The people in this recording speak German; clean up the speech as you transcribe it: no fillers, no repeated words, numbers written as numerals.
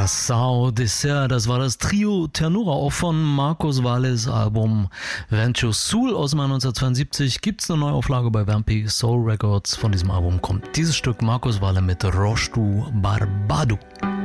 Sao Dessert, das war das Trio Ternura, auch von Marcos Valles Album Rancho Sul aus dem Jahr 1972. Gibt es eine Neuauflage bei Vampi Soul Records. Von diesem Album kommt dieses Stück Marcos Valle mit Rostu Barbado.